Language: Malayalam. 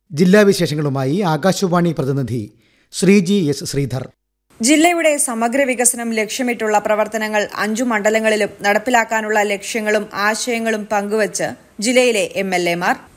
ജില്ലാ വിശേഷങ്ങളുമായി ആകാശവാണി പ്രതിനിധി ശ്രീജി എസ് ശ്രീധർ. ജില്ലയുടെ സമഗ്ര വികസനം ലക്ഷ്യമിട്ടുള്ള പ്രവർത്തനങ്ങൾ 5 മണ്ഡലങ്ങളിലും നടപ്പിലാക്കാനുള്ള ലക്ഷ്യങ്ങളും ആശയങ്ങളും പങ്കുവച്ച് ജില്ലയിലെ MLAമാർ